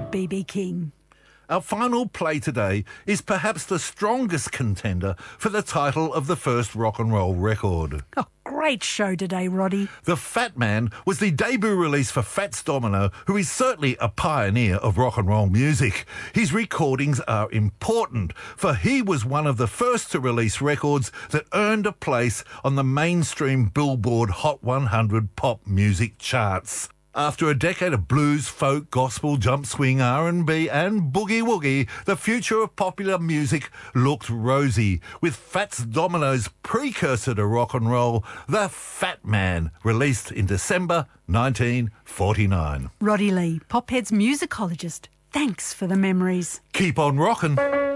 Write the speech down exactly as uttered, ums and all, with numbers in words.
B B King. Our final play today is perhaps the strongest contender for the title of the first rock and roll record. Oh, great show today, Roddy. The Fat Man was the debut release for Fats Domino, who is certainly a pioneer of rock and roll music. His recordings are important, for he was one of the first to release records that earned a place on the mainstream Billboard Hot one hundred pop music charts. After a decade of blues, folk, gospel, jump swing, R and B and boogie woogie, the future of popular music looked rosy, with Fats Domino's precursor to rock and roll, The Fat Man, released in December nineteen forty-nine. Roddy Lee, Pophead's musicologist. Thanks for the memories. Keep on rockin'.